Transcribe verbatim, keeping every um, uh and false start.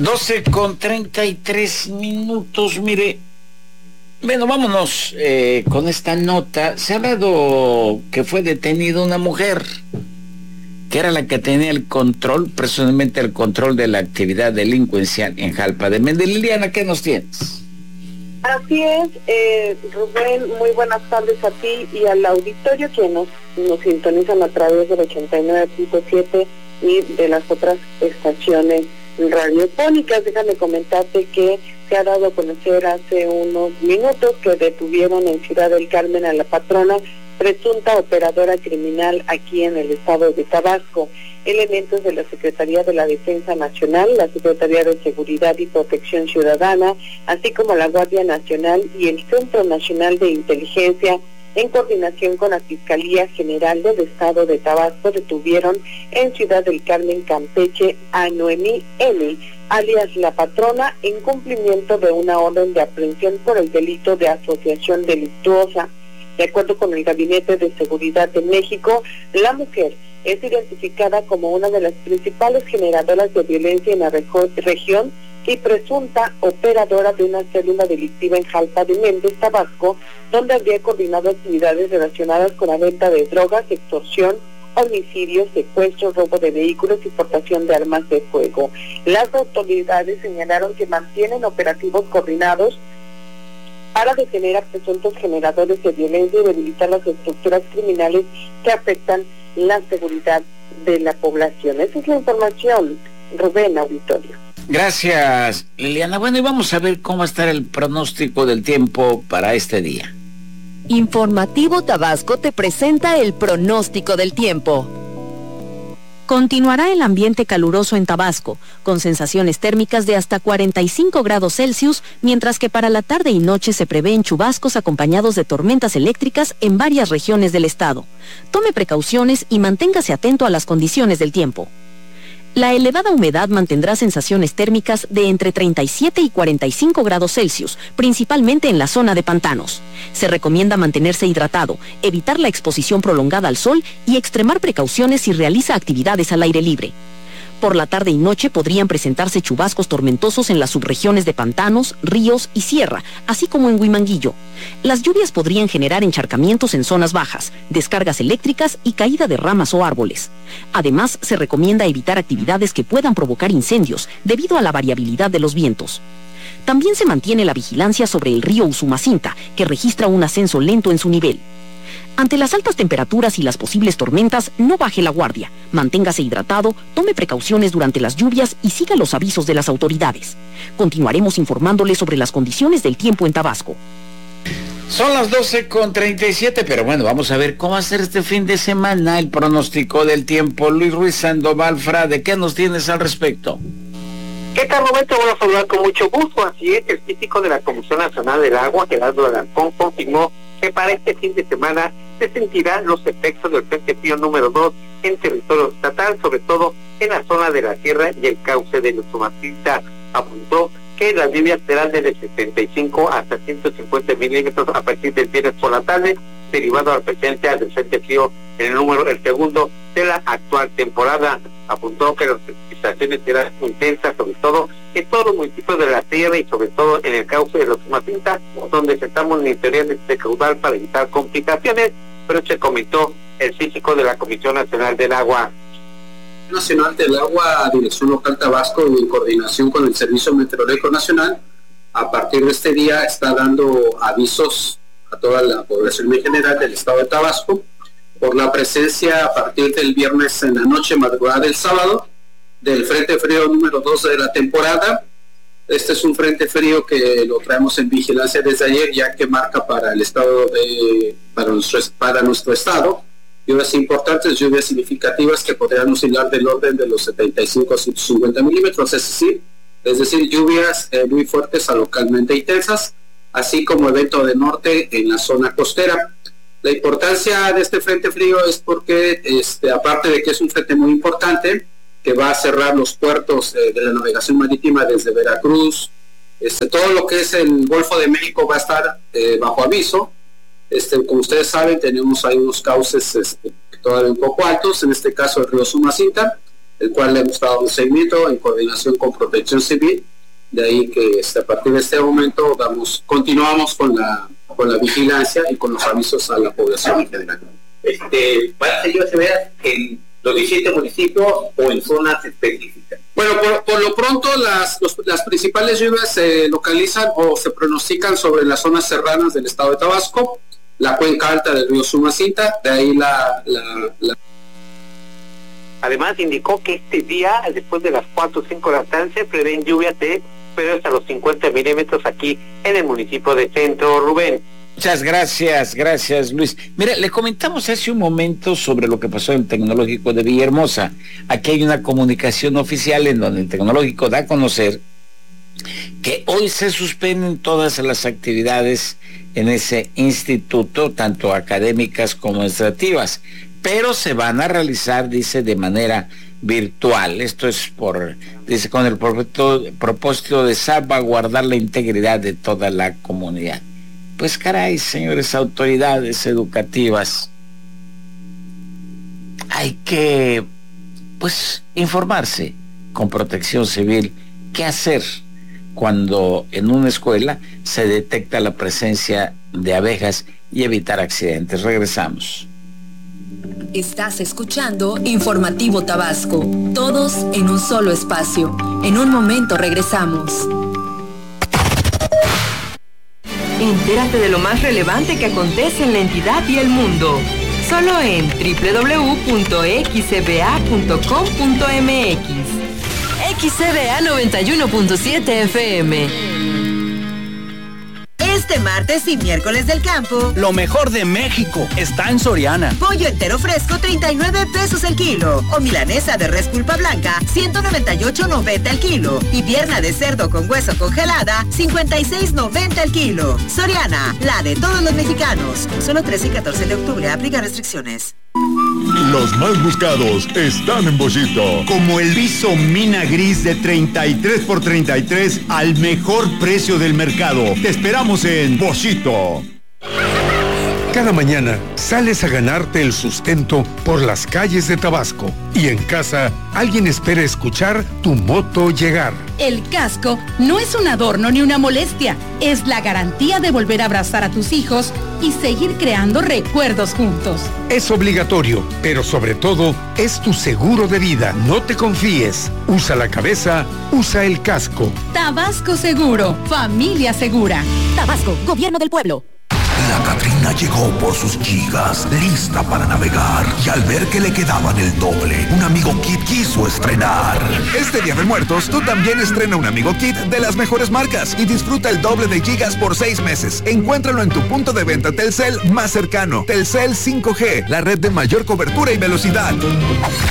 doce con treinta y tres minutos, mire. Bueno, vámonos eh, con esta nota. Se ha hablado que fue detenida una mujer, que era la que tenía el control, personalmente el control de la actividad delincuencial en Jalpa de Méndez. Liliana, ¿qué nos tienes? Así es, eh, Rubén, muy buenas tardes a ti y al auditorio que nos, nos sintonizan a través del ochenta y nueve punto siete y de las otras estaciones radiofónicas. Déjame comentarte que se ha dado a conocer hace unos minutos que detuvieron en Ciudad del Carmen a la patrona, presunta operadora criminal aquí en el estado de Tabasco. Elementos de la Secretaría de la Defensa Nacional, la Secretaría de Seguridad y Protección Ciudadana, así como la Guardia Nacional y el Centro Nacional de Inteligencia, en coordinación con la Fiscalía General del Estado de Tabasco, detuvieron en Ciudad del Carmen, Campeche, a Noemí N., alias La Patrona, en cumplimiento de una orden de aprehensión por el delito de asociación delictuosa. De acuerdo con el Gabinete de Seguridad de México, la mujer es identificada como una de las principales generadoras de violencia en la región y presunta operadora de una célula delictiva en Jalpa de Méndez, Tabasco, donde habría coordinado actividades relacionadas con la venta de drogas, extorsión, homicidios, secuestros, robo de vehículos y portación de armas de fuego. Las autoridades señalaron que mantienen operativos coordinados para detener a presuntos generadores de violencia y debilitar las estructuras criminales que afectan la seguridad de la población. Esa es la información, Rubén, auditorio. Gracias, Liliana. Bueno, y vamos a ver cómo va a estar el pronóstico del tiempo para este día. Informativo Tabasco te presenta el pronóstico del tiempo. Continuará el ambiente caluroso en Tabasco, con sensaciones térmicas de hasta cuarenta y cinco grados Celsius, mientras que para la tarde y noche se prevén chubascos acompañados de tormentas eléctricas en varias regiones del estado. Tome precauciones y manténgase atento a las condiciones del tiempo. La elevada humedad mantendrá sensaciones térmicas de entre treinta y siete y cuarenta y cinco grados Celsius, principalmente en la zona de pantanos. Se recomienda mantenerse hidratado, evitar la exposición prolongada al sol y extremar precauciones si realiza actividades al aire libre. Por la tarde y noche podrían presentarse chubascos tormentosos en las subregiones de pantanos, ríos y sierra, así como en Huimanguillo. Las lluvias podrían generar encharcamientos en zonas bajas, descargas eléctricas y caída de ramas o árboles. Además, se recomienda evitar actividades que puedan provocar incendios debido a la variabilidad de los vientos. También se mantiene la vigilancia sobre el río Usumacinta, que registra un ascenso lento en su nivel. Ante las altas temperaturas y las posibles tormentas, no baje la guardia, manténgase hidratado, tome precauciones durante las lluvias y siga los avisos de las autoridades. Continuaremos informándole sobre las condiciones del tiempo en Tabasco. Son las doce con treinta y siete, pero bueno, vamos a ver cómo va a ser este fin de semana el pronóstico del tiempo. Luis Ruiz Sandoval Frade, ¿qué nos tienes al respecto? ¿Qué tal, Roberto? Voy a saludar con mucho gusto. Así es, el físico de la Comisión Nacional del Agua, Gerardo Alarcón, confirmó que para este fin de semana se sentirán los efectos del Frente Frío número dos en territorio estatal, sobre todo en la zona de la sierra y el cauce de Usumacinta. Apuntó que las lluvias serán de setenta y cinco hasta ciento cincuenta milímetros a partir del viernes por la tarde, derivado a la presencia del Frente Frío en el número el segundo de la actual temporada. Apuntó que las precipitaciones serán intensas, sobre todo en todos los municipios de la sierra y sobre todo en el cauce de los Usumacinta, donde se está monitoreando este caudal para evitar complicaciones, pero se comentó el físico de la Comisión Nacional del Agua. Nacional del Agua, Dirección Local Tabasco, en coordinación con el Servicio Meteorológico Nacional, a partir de este día está dando avisos a toda la población en general del estado de Tabasco por la presencia a partir del viernes en la noche, madrugada del sábado, del Frente Frío número dos de la temporada. Este es un Frente Frío que lo traemos en vigilancia desde ayer, ya que marca para el estado de, para nuestro, para nuestro estado, lluvias importantes, lluvias significativas que podrían oscilar del orden de los setenta y cinco a ciento cincuenta milímetros, es decir, es decir, lluvias eh, muy fuertes a localmente intensas, así como evento de norte en la zona costera. La importancia de este Frente Frío es porque, este, aparte de que es un frente muy importante, que va a cerrar los puertos eh, de la navegación marítima desde Veracruz, este, todo lo que es el Golfo de México va a estar eh, bajo aviso. Este, como ustedes saben, tenemos ahí unos cauces este, todavía un poco altos, en este caso el río Usumacinta. el cual le hemos dado un seguimiento en coordinación con Protección Civil. De ahí que este, a partir de este momento damos, continuamos con la, con la vigilancia y con los avisos a la población en general. Este, ¿Van a ser lluvias en los diecisiete municipios o en zonas específicas? Bueno, por, por lo pronto las, los, las principales lluvias se localizan o se pronostican sobre las zonas serranas del estado de Tabasco, la cuenca alta del río Sumacinta, de ahí la... la, la... Además indicó que este día, después de las cuatro o cinco de la tarde, se prevén lluvias de pero hasta los cincuenta milímetros aquí en el municipio de Centro, Rubén. Muchas gracias, gracias Luis. Mira, le comentamos hace un momento sobre lo que pasó en el Tecnológico de Villahermosa. Aquí hay una comunicación oficial en donde el Tecnológico da a conocer que hoy se suspenden todas las actividades en ese instituto, tanto académicas como administrativas, pero se van a realizar, dice, de manera virtual. Esto es por, dice, con el propósito, propósito de salvaguardar la integridad de toda la comunidad. Pues caray, señores autoridades educativas, hay que, pues, informarse con Protección Civil qué hacer cuando en una escuela se detecta la presencia de abejas y evitar accidentes. Regresamos. Estás escuchando Informativo Tabasco, todos en un solo espacio. En un momento regresamos. Entérate de lo más relevante que acontece en la entidad y el mundo. Solo en doble u doble u doble u punto x c b a punto com punto m x. X C B A noventa y uno punto siete F M. Este martes y miércoles del campo, lo mejor de México está en Soriana. Pollo entero fresco, treinta y nueve pesos el kilo. O milanesa de res pulpa blanca, ciento noventa y ocho noventa el kilo. Y pierna de cerdo con hueso congelada, cincuenta y seis noventa el kilo. Soriana, la de todos los mexicanos. Solo trece y catorce de octubre, aplica restricciones. Los más buscados están en Bollito. Como el viso mina gris de treinta y tres por treinta y tres al mejor precio del mercado. Te esperamos en Bollito. Cada mañana sales a ganarte el sustento por las calles de Tabasco y en casa alguien espera escuchar tu moto llegar. El casco no es un adorno ni una molestia, es la garantía de volver a abrazar a tus hijos y seguir creando recuerdos juntos. Es obligatorio, pero sobre todo es tu seguro de vida. No te confíes. Usa la cabeza, usa el casco. Tabasco Seguro, familia segura. Tabasco, Gobierno del Pueblo. La Catrina llegó por sus gigas, lista para navegar, y al ver que le quedaban el doble, un amigo Kit quiso estrenar. Este Día de Muertos, tú también estrena un amigo Kit de las mejores marcas y disfruta el doble de gigas por seis meses. Encuéntralo en tu punto de venta Telcel más cercano. Telcel cinco G, la red de mayor cobertura y velocidad.